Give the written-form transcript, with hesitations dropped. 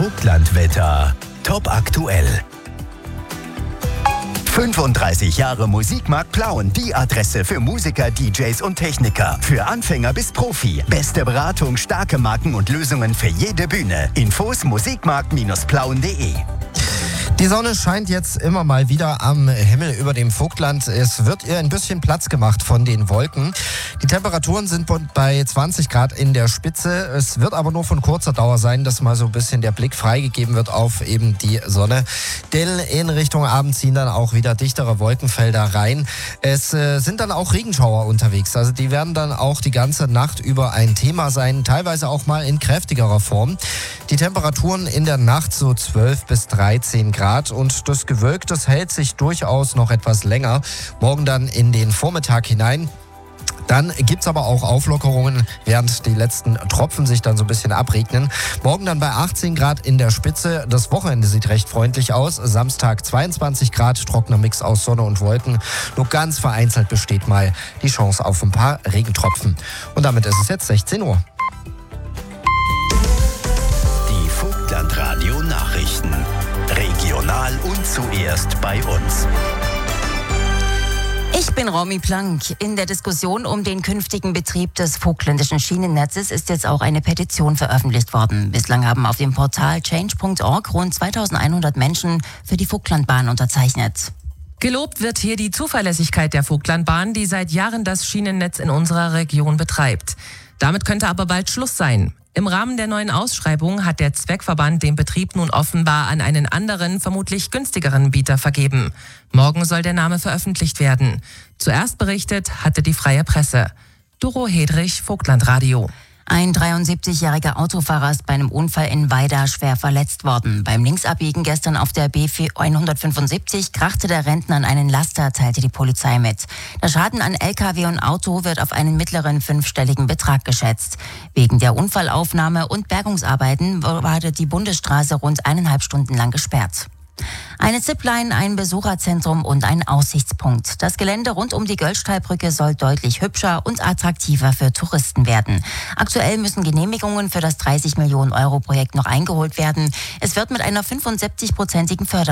Vogtlandwetter. Top aktuell. 35 Jahre Musikmarkt Plauen, die Adresse für Musiker, DJs und Techniker. Für Anfänger bis Profi. Beste Beratung, starke Marken und Lösungen für jede Bühne. Infos musikmarkt-plauen.de. Die Sonne scheint jetzt immer mal wieder am Himmel über dem Vogtland. Es wird ihr ein bisschen Platz gemacht von den Wolken. Die Temperaturen sind bei 20 Grad in der Spitze. Es wird aber nur von kurzer Dauer sein, dass mal so ein bisschen der Blick freigegeben wird auf eben die Sonne. Denn in Richtung Abend ziehen dann auch wieder dichtere Wolkenfelder rein. Es sind dann auch Regenschauer unterwegs. Also die werden dann auch die ganze Nacht über ein Thema sein. Teilweise auch mal in kräftigerer Form. Die Temperaturen in der Nacht so 12 bis 13 Grad. Und das Gewölk, das hält sich durchaus noch etwas länger. Morgen dann in den Vormittag hinein. Dann gibt's aber auch Auflockerungen, während die letzten Tropfen sich dann so ein bisschen abregnen. Morgen dann bei 18 Grad in der Spitze. Das Wochenende sieht recht freundlich aus. Samstag 22 Grad, trockener Mix aus Sonne und Wolken. Nur ganz vereinzelt besteht mal die Chance auf ein paar Regentropfen. Und damit ist es jetzt 16 Uhr. Die Vogtlandradio Nachrichten. Regional und zuerst bei uns. Ich bin Romy Plank. In der Diskussion um den künftigen Betrieb des vogtländischen Schienennetzes ist jetzt auch eine Petition veröffentlicht worden. Bislang haben auf dem Portal change.org rund 2100 Menschen für die Vogtlandbahn unterzeichnet. Gelobt wird hier die Zuverlässigkeit der Vogtlandbahn, die seit Jahren das Schienennetz in unserer Region betreibt. Damit könnte aber bald Schluss sein. Im Rahmen der neuen Ausschreibung hat der Zweckverband den Betrieb nun offenbar an einen anderen, vermutlich günstigeren Bieter vergeben. Morgen soll der Name veröffentlicht werden. Zuerst berichtet hatte die Freie Presse. Doro Hedrich, Vogtlandradio. Ein 73-jähriger Autofahrer ist bei einem Unfall in Weida schwer verletzt worden. Beim Linksabbiegen gestern auf der B175 krachte der Rentner an einen Laster, teilte die Polizei mit. Der Schaden an LKW und Auto wird auf einen mittleren 5-stelligen Betrag geschätzt. Wegen der Unfallaufnahme und Bergungsarbeiten war die Bundesstraße rund 1,5 Stunden lang gesperrt. Eine Zipline, ein Besucherzentrum und ein Aussichtspunkt. Das Gelände rund um die Göllstallbrücke soll deutlich hübscher und attraktiver für Touristen werden. Aktuell müssen Genehmigungen für das 30 Millionen Euro Projekt noch eingeholt werden. Es wird mit einer 75-prozentigen Förderung